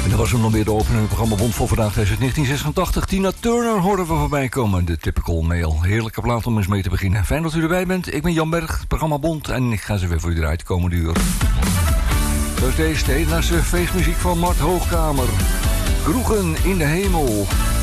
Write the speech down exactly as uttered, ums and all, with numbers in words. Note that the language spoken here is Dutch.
En dat was hem dan weer de opening programma Bond voor vandaag uit negentien zesentachtig. Tina Turner hoorden we voorbij komen, de Typical Mail. Heerlijke plaat om eens mee te beginnen. Fijn dat u erbij bent. Ik ben Jan Berg, het programma Bond. En ik ga ze weer voor u eruit komende uur. Zoals deze, de Nederlandse feestmuziek van Mart Hoogkamer. Kroegen in de hemel.